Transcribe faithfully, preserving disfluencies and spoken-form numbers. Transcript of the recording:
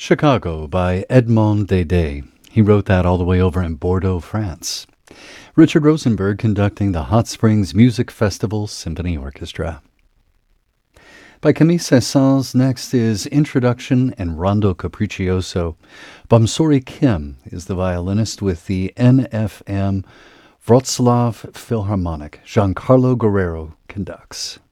Chicago by Edmond Dédé. He wrote that all the way over in Bordeaux, France. Richard Rosenberg conducting the Hot Springs Music Festival Symphony Orchestra. By Camille Saint-Saëns, next is Introduction and Rondo Capriccioso. Bamsori Kim is the violinist with the N F M Wrocław Philharmonic. Giancarlo Guerrero conducts.